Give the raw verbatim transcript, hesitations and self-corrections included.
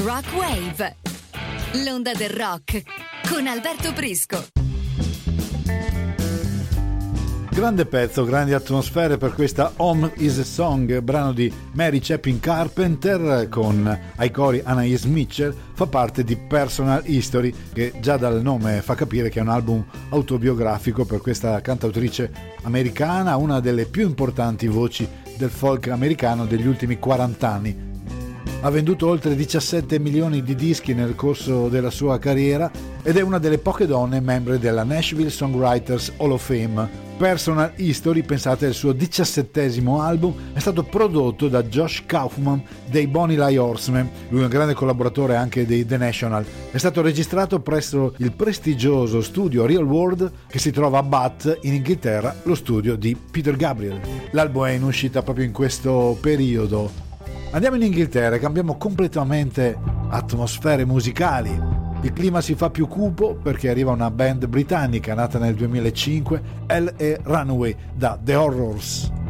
Rock Wave, l'onda del rock con Alberto Prisco. Grande pezzo, grandi atmosfere per questa Home is a Song, brano di Mary Chapin Carpenter con ai cori Anais Mitchell. Fa parte di Personal History, che già dal nome fa capire che è un album autobiografico per questa cantautrice americana, una delle più importanti voci del folk americano degli ultimi quaranta anni. Ha venduto oltre diciassette milioni di dischi nel corso della sua carriera ed è una delle poche donne membri della Nashville Songwriters Hall of Fame. Personal History, pensate, il suo diciassettesimo album, è stato prodotto da Josh Kaufman dei Bonnie Horsemen, lui è un grande collaboratore anche dei The National. È stato registrato presso il prestigioso studio Real World che si trova a Bath in Inghilterra, lo studio di Peter Gabriel. L'album è in uscita proprio in questo periodo. Andiamo in Inghilterra e cambiamo completamente atmosfere musicali. Il clima si fa più cupo perché arriva una band britannica nata nel duemilacinque, L A Runaway, da The Horrors.